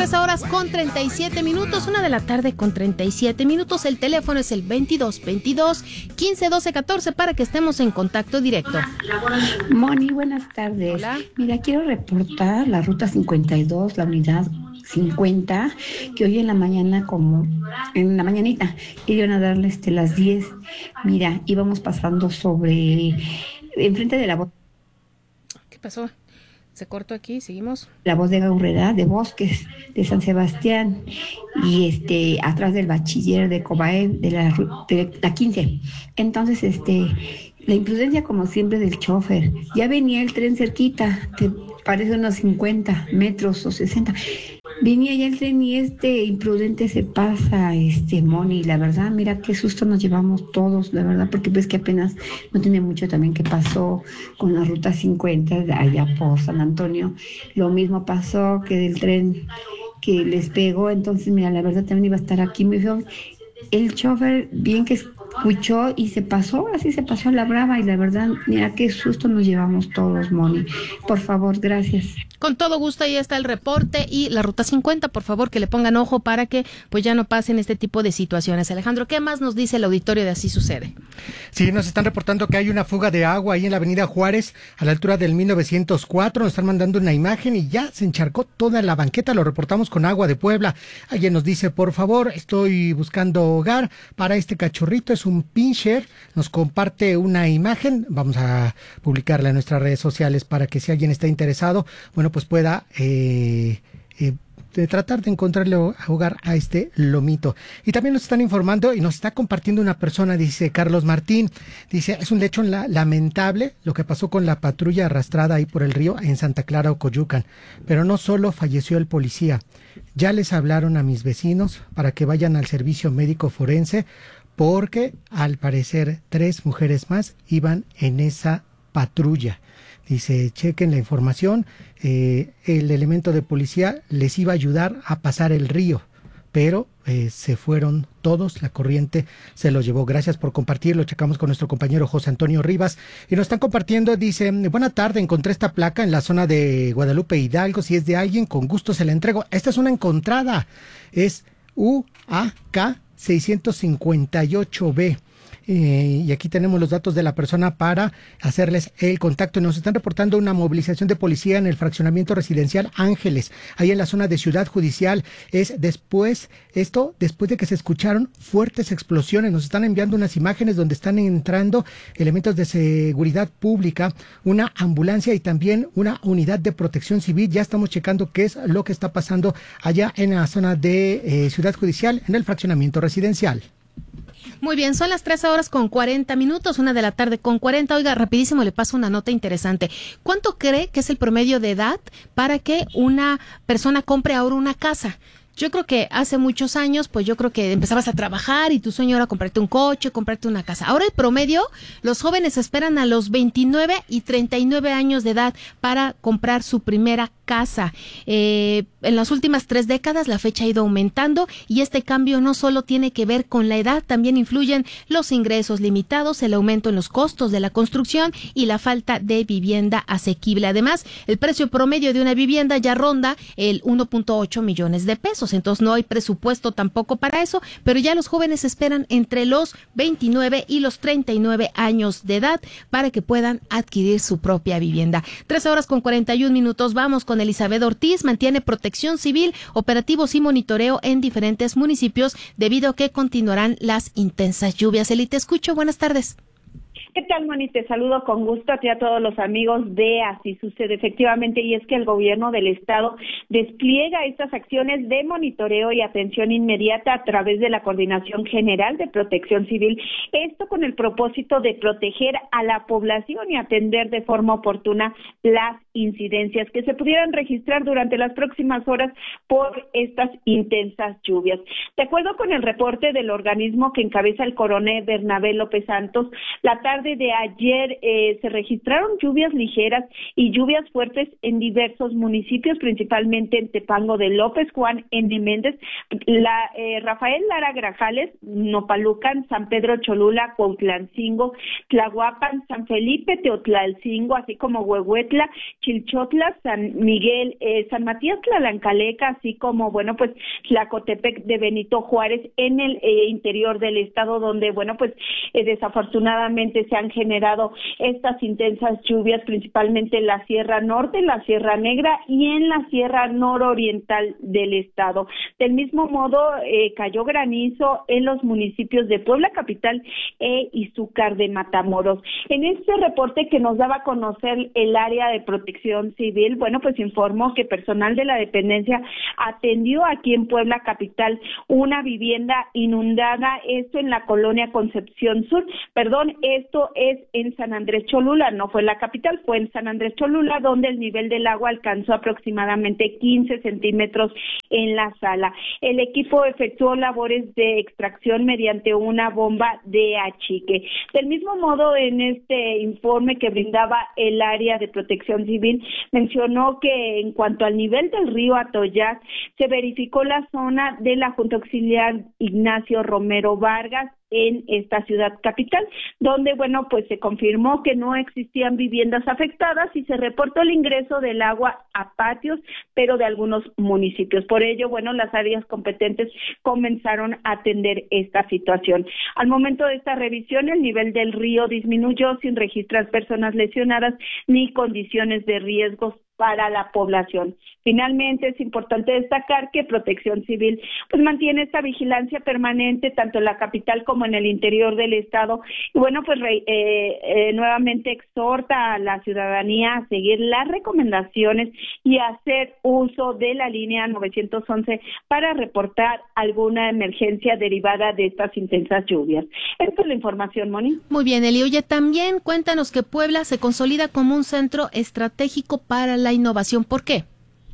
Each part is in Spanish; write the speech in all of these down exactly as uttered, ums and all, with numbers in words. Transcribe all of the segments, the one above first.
tres horas con treinta y siete minutos, una de la tarde con treinta y siete minutos. El teléfono es el veintidós veintidós quince doce catorce para que estemos en contacto directo. Moni, buenas tardes. Hola. Mira, quiero reportar la ruta cincuenta y dos, la unidad cincuenta, que hoy en la mañana, como en la mañanita, iban a darle este, las diez. Mira, íbamos pasando sobre, enfrente de la voz. ¿Qué pasó? Se cortó aquí, seguimos. La bodega Urrera de Bosques de San Sebastián y este atrás del bachiller de Cobae de la, de la quince. Entonces, este, la imprudencia como siempre del chofer. Ya venía el tren cerquita, te parece unos cincuenta metros o sesenta. Venía ya el tren y este imprudente se pasa, este Moni, la verdad, mira qué susto nos llevamos todos, la verdad, porque ves que apenas no tiene mucho también que pasó con la ruta cincuenta de allá por San Antonio. Lo mismo pasó que del tren que les pegó, entonces mira, la verdad también iba a estar aquí muy feo. El chofer bien que escuchó y se pasó, así se pasó a la brava y la verdad, mira qué susto nos llevamos todos, Moni. Por favor, gracias. Con todo gusto, ahí está el reporte y la ruta cincuenta, por favor que le pongan ojo para que pues ya no pasen este tipo de situaciones. Alejandro, ¿qué más nos dice el auditorio de Así Sucede? Sí, nos están reportando que hay una fuga de agua ahí en la avenida Juárez, a la altura del mil novecientos cuatro, nos están mandando una imagen y ya se encharcó toda la banqueta, lo reportamos con Agua de Puebla. Alguien nos dice, por favor, estoy buscando hogar para este cachorrito, es un pincher, nos comparte una imagen, vamos a publicarla en nuestras redes sociales para que si alguien está interesado, bueno, pues pueda eh, eh, de tratar de encontrarle hogar a este lomito. Y también nos están informando y nos está compartiendo una persona, dice Carlos Martín, dice, es un hecho la, lamentable lo que pasó con la patrulla arrastrada ahí por el río en Santa Clara, Ocoyucan, pero no solo falleció el policía, ya les hablaron a mis vecinos para que vayan al servicio médico forense porque al parecer tres mujeres más iban en esa patrulla. Dice, chequen la información, eh, el elemento de policía les iba a ayudar a pasar el río, pero eh, se fueron todos, la corriente se los llevó. Gracias por compartirlo, checamos con nuestro compañero José Antonio Rivas, y nos están compartiendo, dice, buena tarde, encontré esta placa en la zona de Guadalupe Hidalgo, si es de alguien, con gusto se la entrego. Esta es una encontrada, es U A K seiscientos cincuenta y ocho B. Eh, y aquí tenemos los datos de la persona para hacerles el contacto. Nos están reportando una movilización de policía en el fraccionamiento residencial Ángeles, ahí en la zona de Ciudad Judicial. Es después, esto después de que se escucharon fuertes explosiones. Nos están enviando unas imágenes donde están entrando elementos de seguridad pública, una ambulancia y también una unidad de protección civil. Ya estamos checando qué es lo que está pasando allá en la zona de eh, Ciudad Judicial, en el fraccionamiento residencial. Muy bien, son las tres horas con cuarenta minutos, una de la tarde con cuarenta. Oiga, rapidísimo le paso una nota interesante. ¿Cuánto cree que es el promedio de edad para que una persona compre ahora una casa? Yo creo que hace muchos años, pues yo creo que empezabas a trabajar y tu sueño era comprarte un coche, comprarte una casa. Ahora el promedio, los jóvenes esperan a los veintinueve y treinta y nueve años de edad para comprar su primera casa. Eh, en las últimas tres décadas la fecha ha ido aumentando y este cambio no solo tiene que ver con la edad, también influyen los ingresos limitados, el aumento en los costos de la construcción y la falta de vivienda asequible. Además, el precio promedio de una vivienda ya ronda el uno punto ocho millones de pesos. Entonces no hay presupuesto tampoco para eso, pero ya los jóvenes esperan entre los veintinueve y los treinta y nueve años de edad para que puedan adquirir su propia vivienda. Tres horas con cuarenta y un minutos, vamos con Elizabeth Ortiz. Mantiene protección civil, operativos y monitoreo en diferentes municipios debido a que continuarán las intensas lluvias. Eli, te escucho, buenas tardes. ¿Qué tal, Moni? Te saludo con gusto a ti y a todos los amigos de Así Sucede, efectivamente, y es que el gobierno del estado despliega estas acciones de monitoreo y atención inmediata a través de la Coordinación General de Protección Civil, esto con el propósito de proteger a la población y atender de forma oportuna las incidencias que se pudieran registrar durante las próximas horas por estas intensas lluvias. De acuerdo con el reporte del organismo que encabeza el coronel Bernabé López Santos, la tarde tarde de ayer eh, se registraron lluvias ligeras y lluvias fuertes en diversos municipios, principalmente en Tepango de López, Juan N. Méndez, la, eh, Rafael Lara Grajales, Nopalucan, San Pedro Cholula, Cuautlancingo, Tlahuapan, San Felipe, Teotlalcingo, así como Huehuetla, Chilchotla, San Miguel, eh, San Matías Tlalancaleca, así como, bueno, pues Tlacotepec de Benito Juárez en el eh, interior del estado, donde, bueno, pues eh, desafortunadamente se han generado estas intensas lluvias, principalmente en la Sierra Norte, la Sierra Negra y en la Sierra Nororiental del estado. Del mismo modo, eh, cayó granizo en los municipios de Puebla Capital e Izúcar de Matamoros. En este reporte que nos daba a conocer el área de Protección Civil, bueno, pues informó que personal de la dependencia atendió aquí en Puebla Capital una vivienda inundada, esto en la colonia Concepción Sur, perdón, esto es en San Andrés Cholula, no fue en la capital, fue en San Andrés Cholula, donde el nivel del agua alcanzó aproximadamente quince centímetros en la sala. El equipo efectuó labores de extracción mediante una bomba de achique. Del mismo modo, en este informe que brindaba el área de Protección Civil, mencionó que en cuanto al nivel del río Atoyac, se verificó la zona de la Junta Auxiliar Ignacio Romero Vargas en esta ciudad capital, donde, bueno, pues se confirmó que no existían viviendas afectadas y se reportó el ingreso del agua a patios, pero de algunos municipios. Por ello, bueno, las áreas competentes comenzaron a atender esta situación. Al momento de esta revisión, el nivel del río disminuyó sin registrar personas lesionadas ni condiciones de riesgos para la población. Finalmente, es importante destacar que Protección Civil pues mantiene esta vigilancia permanente tanto en la capital como en el interior del estado y bueno, pues re, eh, eh, nuevamente exhorta a la ciudadanía a seguir las recomendaciones y hacer uso de la línea nueve once para reportar alguna emergencia derivada de estas intensas lluvias. Esta es la información, Moni. Muy bien, Eli. Oye, también cuéntanos que Puebla se consolida como un centro estratégico para la innovación. ¿Por qué?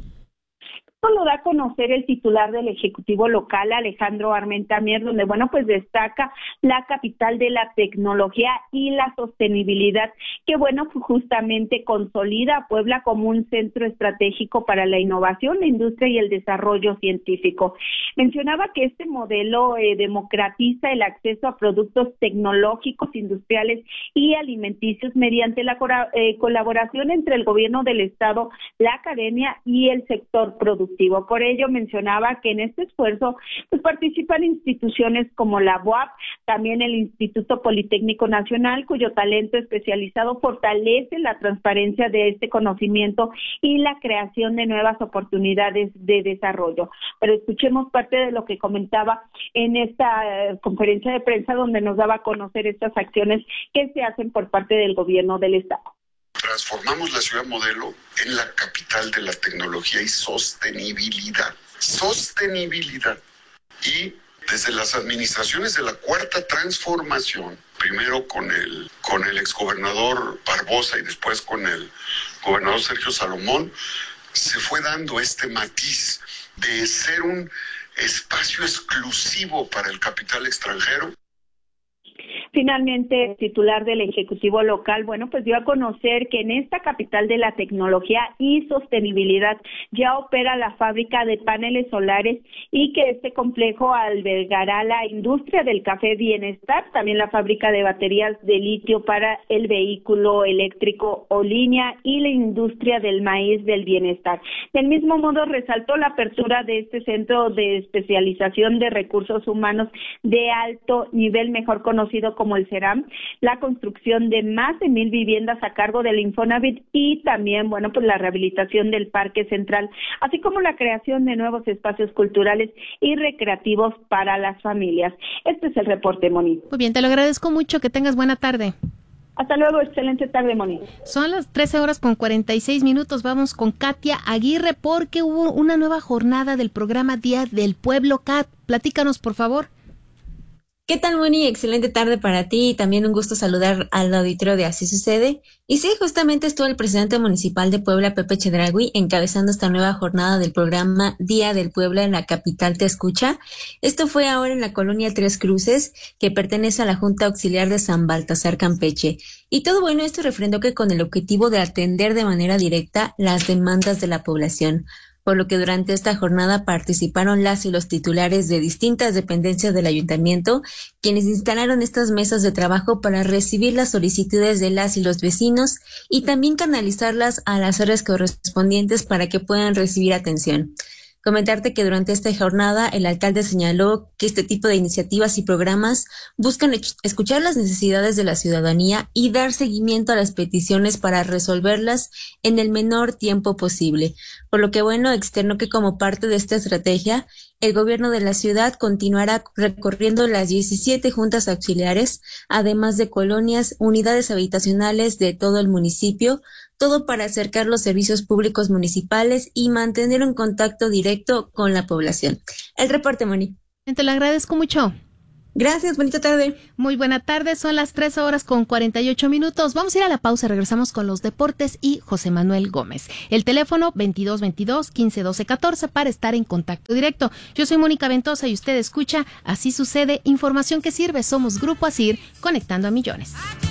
Esto lo da a conocer el titular del Ejecutivo local, Alejandro Armenta Mier, donde, bueno, pues destaca la capital de la tecnología y la sostenibilidad, que, bueno, pues justamente consolida a Puebla como un centro estratégico para la innovación, la industria y el desarrollo científico. Mencionaba que este modelo eh, democratiza el acceso a productos tecnológicos, industriales y alimenticios mediante la eh, colaboración entre el gobierno del estado, la academia y el sector productivo. Por ello, mencionaba que en este esfuerzo pues, participan instituciones como la B U A P, también el Instituto Politécnico Nacional, cuyo talento especializado fortalece la transparencia de este conocimiento y la creación de nuevas oportunidades de desarrollo. Pero escuchemos parte de lo que comentaba en esta eh, conferencia de prensa, donde nos daba a conocer estas acciones que se hacen por parte del gobierno del estado. Transformamos la ciudad modelo en la capital de la tecnología y sostenibilidad. Sostenibilidad. Y desde las administraciones de la Cuarta Transformación, primero con el, con el exgobernador Barbosa y después con el gobernador Sergio Salomón, se fue dando este matiz de ser un espacio exclusivo para el capital extranjero. Finalmente, el titular del Ejecutivo local, bueno, pues dio a conocer que en esta capital de la tecnología y sostenibilidad ya opera la fábrica de paneles solares y que este complejo albergará la industria del café Bienestar, también la fábrica de baterías de litio para el vehículo eléctrico o línea y la industria del maíz del bienestar. Del mismo modo, resaltó la apertura de este centro de especialización de recursos humanos de alto nivel, mejor conocido como el CERAM, la construcción de más de mil viviendas a cargo del Infonavit y también, bueno, pues la rehabilitación del Parque Central, así como la creación de nuevos espacios culturales y recreativos para las familias. Este es el reporte, Moni. Muy bien, te lo agradezco mucho, que tengas buena tarde. Hasta luego, excelente tarde, Moni. Son las trece horas con cuarenta y seis minutos, vamos con Katia Aguirre porque hubo una nueva jornada del programa Día del Pueblo. Kat, platícanos, por favor. ¿Qué tal, Moni? Excelente tarde para ti y también un gusto saludar al auditorio de Así Sucede. Y sí, justamente estuvo el presidente municipal de Puebla, Pepe Chedraui, encabezando esta nueva jornada del programa Día del Puebla en la capital Te Escucha. Esto fue ahora en la colonia Tres Cruces, que pertenece a la Junta Auxiliar de San Baltasar, Campeche. Y todo bueno, esto refrendó que con el objetivo de atender de manera directa las demandas de la población, por lo que durante esta jornada participaron las y los titulares de distintas dependencias del ayuntamiento, quienes instalaron estas mesas de trabajo para recibir las solicitudes de las y los vecinos y también canalizarlas a las áreas correspondientes para que puedan recibir atención. Comentarte que durante esta jornada el alcalde señaló que este tipo de iniciativas y programas buscan escuchar las necesidades de la ciudadanía y dar seguimiento a las peticiones para resolverlas en el menor tiempo posible. Por lo que, bueno, externó que como parte de esta estrategia, el gobierno de la ciudad continuará recorriendo las diecisiete juntas auxiliares, además de colonias, unidades habitacionales de todo el municipio, todo para acercar los servicios públicos municipales y mantener un contacto directo con la población. El reporte, Moni. Te lo agradezco mucho. Gracias, bonita tarde. Muy buena tarde, son las tres horas con cuarenta y ocho minutos. Vamos a ir a la pausa, regresamos con los deportes y José Manuel Gómez. El teléfono veintidós veintidós, quince doce catorce para estar en contacto directo. Yo soy Mónica Ventosa y usted escucha Así Sucede, información que sirve. Somos Grupo Asir, conectando a millones.